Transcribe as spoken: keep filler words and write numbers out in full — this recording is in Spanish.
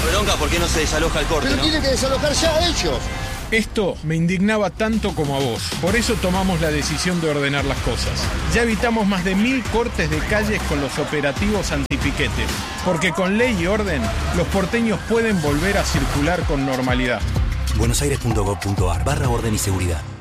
bronca por qué no se desaloja el corte, Pero ¿no? tienen que desalojar ya ellos. Esto me indignaba tanto como a vos. Por eso tomamos la decisión de ordenar las cosas. Ya evitamos más de mil cortes de calles con los operativos antipiquetes. Porque con ley y orden, los porteños pueden volver a circular con normalidad. buenosaires punto gov punto ar barra orden y seguridad.